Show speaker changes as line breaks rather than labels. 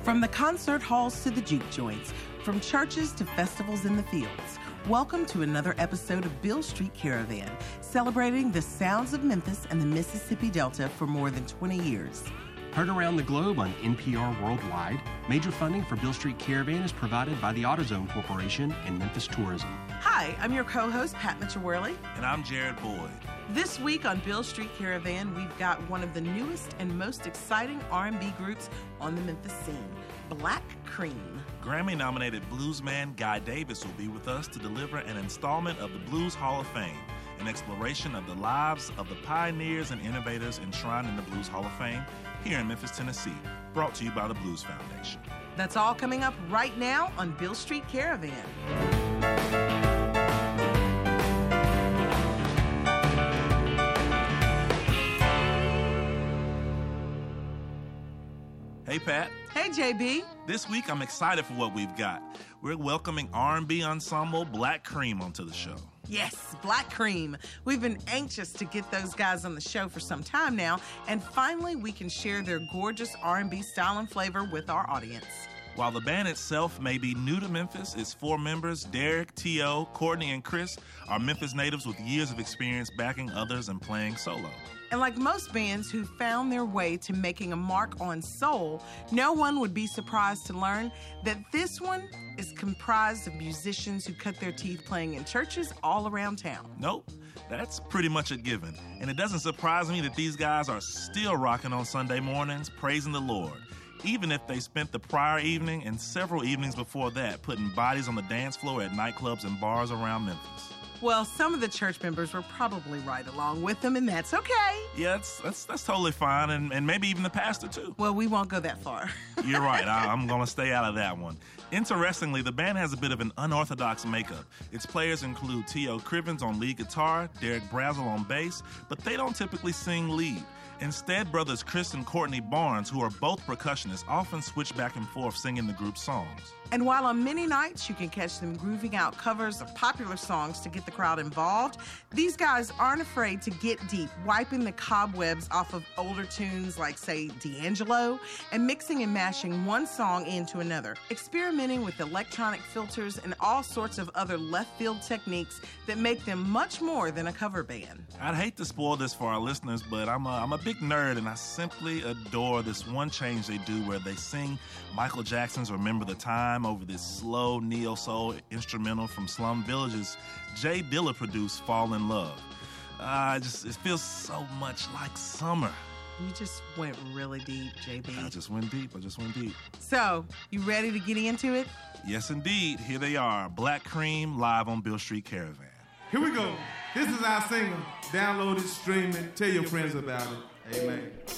From the concert halls to the juke joints, from churches to festivals in the fields, welcome to another episode of Beale Street Caravan, celebrating the sounds of Memphis and the Mississippi Delta for more than 20 years.
Heard around the globe on NPR Worldwide, major funding for Beale Street Caravan is provided by the AutoZone Corporation and Memphis Tourism.
Hi, I'm your co-host, Pat Mitchell-Worley.
And I'm Jared Boyd.
This week on Beale Street Caravan, we've got one of the newest and most exciting R&B groups on the Memphis scene, Black Cream.
Grammy-nominated bluesman Guy Davis will be with us to deliver an installment of the Blues Hall of Fame, an exploration of the lives of the pioneers and innovators enshrined in the Blues Hall of Fame here in Memphis, Tennessee, brought to you by the Blues Foundation.
That's all coming up right now on Beale Street Caravan.
Hey, Pat.
Hey, JB.
This week, I'm excited for what we've got. We're welcoming R&B ensemble Black Cream onto the show.
Yes, Black Cream. We've been anxious to get those guys on the show for some time now, and finally we can share their gorgeous R&B style and flavor with our audience.
While the band itself may be new to Memphis, its four members, Derek, T.O., Courtney, and Chris, are Memphis natives with years of experience backing others and playing solo.
And like most bands who found their way to making a mark on soul, no one would be surprised to learn that this one is comprised of musicians who cut their teeth playing in churches all around town.
Nope, that's pretty much a given. And it doesn't surprise me that these guys are still rocking on Sunday mornings, praising the Lord, even if they spent the prior evening and several evenings before that putting bodies on the dance floor at nightclubs and bars around Memphis.
Well, some of the church members were probably right along with them, and that's okay.
Yeah, that's totally fine, and maybe even the pastor, too.
Well, we won't go that far.
You're right. I'm going to stay out of that one. Interestingly, the band has a bit of an unorthodox makeup. Its players include T.O. Crivens on lead guitar, Derek Brazel on bass, but they don't typically sing lead. Instead, brothers Chris and Courtney Barnes, who are both percussionists, often switch back and forth singing the group's songs.
And while on many nights you can catch them grooving out covers of popular songs to get the crowd involved, these guys aren't afraid to get deep, wiping the cobwebs off of older tunes like, say, D'Angelo, and mixing and mashing one song into another, experimenting with electronic filters and all sorts of other left-field techniques that make them much more than a cover band.
I'd hate to spoil this for our listeners, but I'm a big nerd, and I simply adore this one change they do where they sing Michael Jackson's Remember the Time over this slow neo-soul instrumental from Slum Village's Jay Dilla produced Fall in Love. It feels so much like summer.
You just went really deep, JB.
I just went deep.
So, you ready to get into it?
Yes, indeed. Here they are, Black Cream, live on Beale Street Caravan.
Here we go. This is our single. Download it, stream it, tell your friends about it. Amen.